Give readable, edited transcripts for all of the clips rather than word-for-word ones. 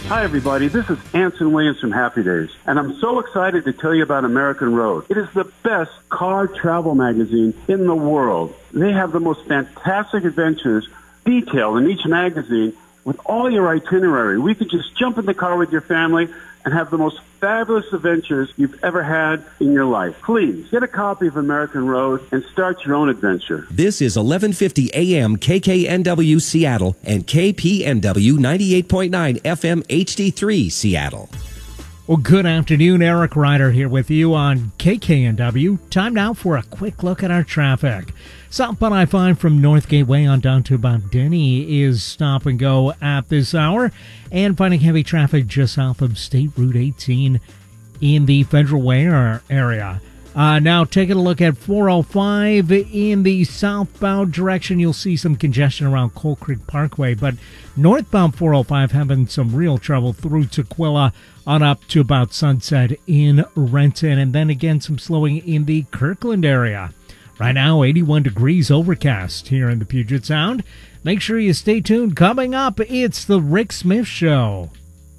Hi, everybody. This is Anson Williams from Happy Days, and I'm so excited to tell you about American Road. It is the best car travel magazine in the world. They have the most fantastic adventures detailed in each magazine with all your itinerary. We could just jump in the car with your family and have the most fabulous adventures you've ever had in your life. Please get a copy of American Road and start your own adventure. This is 1150 AM KKNW Seattle and KPNW 98.9 FM HD3 Seattle. Well, good afternoon. Eric Ryder here with you on KKNW. Time now for a quick look at our traffic. Southbound I-5 from North Gateway on down to about Denny is stop and go at this hour. And finding heavy traffic just south of State Route 18 in the Federal Way area. Now taking a look at 405 in the southbound direction. You'll see some congestion around Coal Creek Parkway, but northbound 405 having some real trouble through Tukwila on up to about Sunset in Renton, and then again some slowing in the Kirkland area. Right now, 81 degrees overcast here in the Puget Sound. Make sure you stay tuned. Coming up, it's the Rick Smith Show.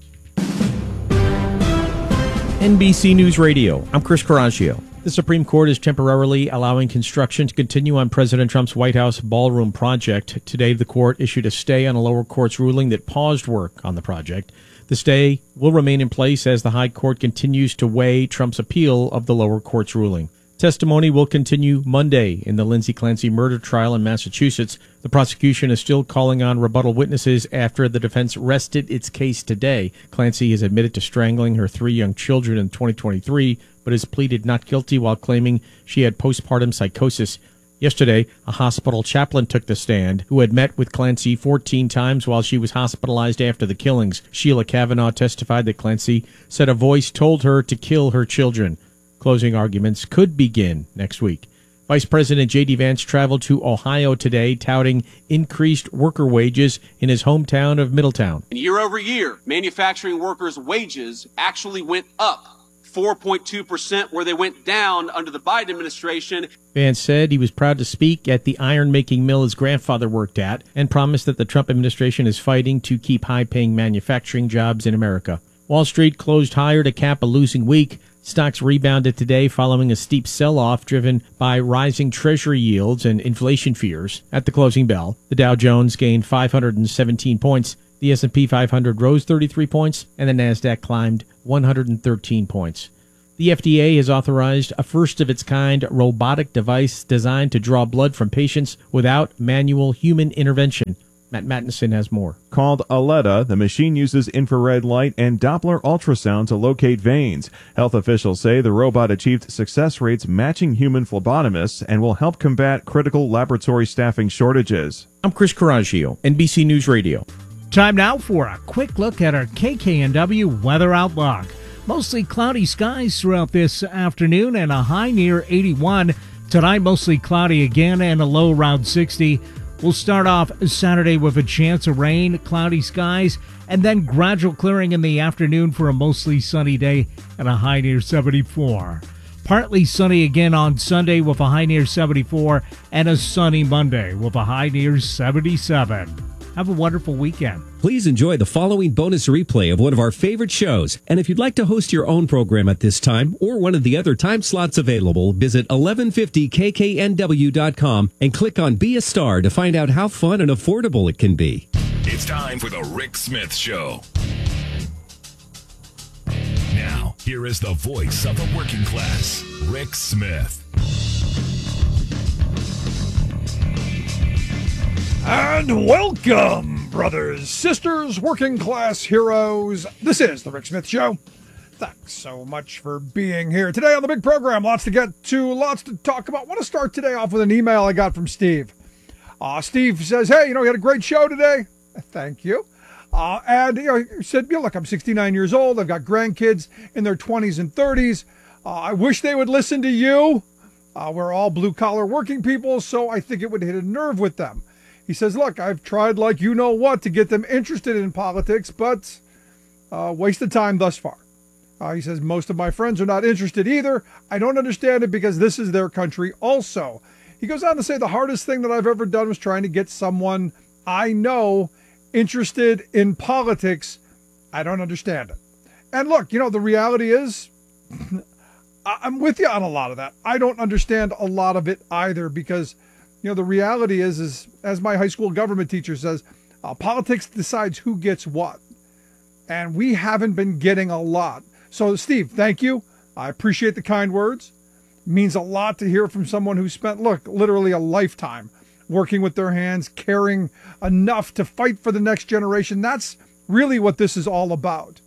NBC News Radio. I'm Chris Coraggio. The Supreme Court is temporarily allowing construction to continue on President Trump's White House ballroom project. Today, the court issued a stay on a lower court's ruling that paused work on the project. The stay will remain in place as the High Court continues to weigh Trump's appeal of the lower court's ruling. Testimony will continue Monday in the Lindsay Clancy murder trial in Massachusetts. The prosecution is still calling on rebuttal witnesses after the defense rested its case today. Clancy has admitted to strangling her 3 young children in 2023, but has pleaded not guilty while claiming she had postpartum psychosis. Yesterday, a hospital chaplain took the stand who had met with Clancy 14 times while she was hospitalized after the killings. Sheila Kavanaugh testified that Clancy said a voice told her to kill her children. Closing arguments could begin next week. Vice President J.D. Vance traveled to Ohio today, touting increased worker wages in his hometown of Middletown. Year over year, manufacturing workers' wages actually went up 4.2%, where they went down under the Biden administration. Vance said he was proud to speak at the iron-making mill his grandfather worked at and promised that the Trump administration is fighting to keep high-paying manufacturing jobs in America. Wall Street closed higher to cap a losing week. Stocks rebounded today following a steep sell-off driven by rising Treasury yields and inflation fears. At the closing bell, the Dow Jones gained 517 points, the S&P 500 rose 33 points, and the Nasdaq climbed 113 points. The FDA has authorized a first-of-its-kind robotic device designed to draw blood from patients without manual human intervention. Matt Mattinson has more. Called Aletta, the machine uses infrared light and Doppler ultrasound to locate veins. Health officials say the robot achieved success rates matching human phlebotomists and will help combat critical laboratory staffing shortages. I'm Chris Coraggio, NBC News Radio. Time now for a quick look at our KKNW weather outlook. Mostly cloudy skies throughout this afternoon and a high near 81. Tonight, mostly cloudy again and a low around 60. We'll start off Saturday with a chance of rain, cloudy skies, and then gradual clearing in the afternoon for a mostly sunny day and a high near 74. Partly sunny again on Sunday with a high near 74 and a sunny Monday with a high near 77. Have a wonderful weekend. Please enjoy the following bonus replay of one of our favorite shows. And if you'd like to host your own program at this time or one of the other time slots available, visit 1150kknw.com and click on Be a Star to find out how fun and affordable it can be. It's time for the Rick Smith Show. Now, here is the voice of the working class, Rick Smith. And welcome, brothers, sisters, working class heroes. This is the Rick Smith Show. Thanks so much for being here. Today on the big program, lots to get to, lots to talk about. I want to start today off with an email I got from Steve. Steve says, hey, you had a great show today. Thank you. And he said, look, I'm 69 years old. I've got grandkids in their 20s and 30s. I wish they would listen to you. We're all blue-collar working people, so I think it would hit a nerve with them. He says, look, I've tried like you know what to get them interested in politics, but wasted time thus far. He says, most of my friends are not interested either. I don't understand it because this is their country also. He goes on to say the hardest thing that I've ever done was trying to get someone I know interested in politics I don't understand it. And look, the reality is, I'm with you on a lot of that. I don't understand a lot of it either because, the reality is as my high school government teacher says, politics decides who gets what. And we haven't been getting a lot. So, Steve, thank you. I appreciate the kind words. It means a lot to hear from someone who spent, literally a lifetime working with their hands, caring enough to fight for the next generation. That's really what this is all about.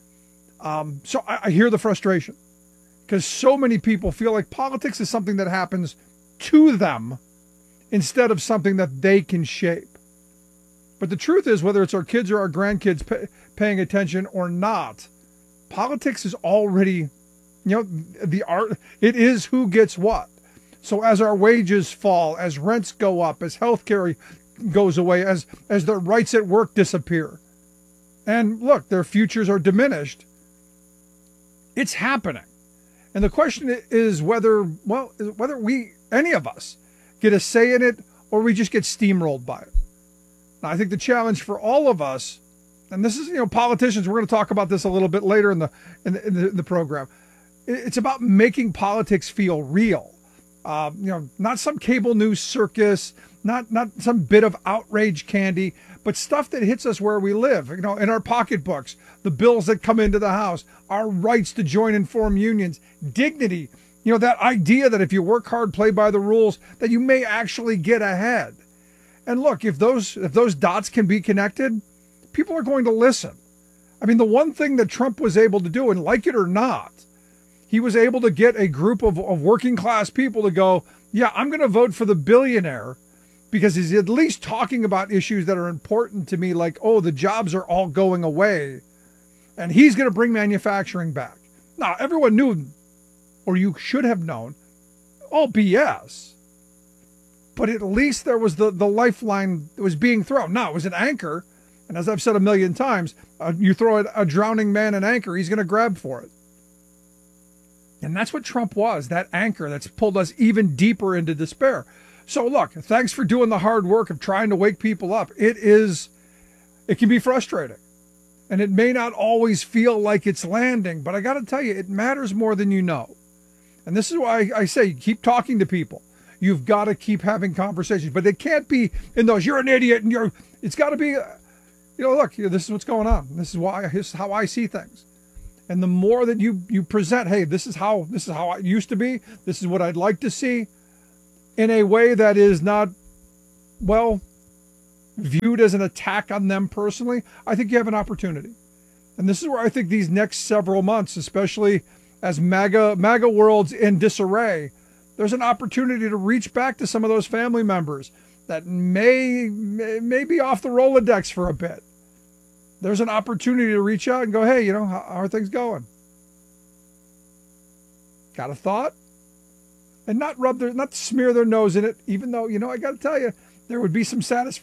So I hear the frustration because so many people feel like politics is something that happens to them instead of something that they can shape. But the truth is, whether it's our kids or our grandkids paying attention or not, politics is already, the art. It is who gets what. So as our wages fall, as rents go up, as healthcare goes away, as their rights at work disappear, and look, their futures are diminished, it's happening. And the question is whether we, any of us, get a say in it or we just get steamrolled by it. Now, I think the challenge for all of us, and this is, politicians, we're going to talk about this a little bit later in the program. It's about making politics feel real. Not some cable news circus, not some bit of outrage candy, but stuff that hits us where we live, in our pocketbooks, the bills that come into the house, our rights to join and form unions, dignity, that idea that if you work hard, play by the rules, that you may actually get ahead. And look, if those dots can be connected, people are going to listen. I mean, the one thing that Trump was able to do, and like it or not, he was able to get a group of working class people to go, yeah, I'm going to vote for the billionaire because he's at least talking about issues that are important to me, like, oh, the jobs are all going away, and he's going to bring manufacturing back. Now, everyone knew, or you should have known, all BS. But at least there was the lifeline that was being thrown. Now, it was an anchor, and as I've said a million times, you throw a drowning man an anchor, he's going to grab for it. And that's what Trump was, that anchor that's pulled us even deeper into despair. So look, thanks for doing the hard work of trying to wake people up. It can be frustrating. And it may not always feel like it's landing, but I got to tell you, it matters more than you know. And this is why I say, keep talking to people. You've got to keep having conversations, but it can't be in those, you're an idiot, and it's got to be, look, this is what's going on. This is how I see things. And the more that you present, hey, this is how it used to be. This is what I'd like to see, in a way that is not, viewed as an attack on them personally, I think you have an opportunity. And this is where I think these next several months, especially as MAGA world's in disarray, there's an opportunity to reach back to some of those family members that may be off the Rolodex for a bit. There's an opportunity to reach out and go, hey, how are things going? Got a thought? And not smear their nose in it, even though, I got to tell you, there would be some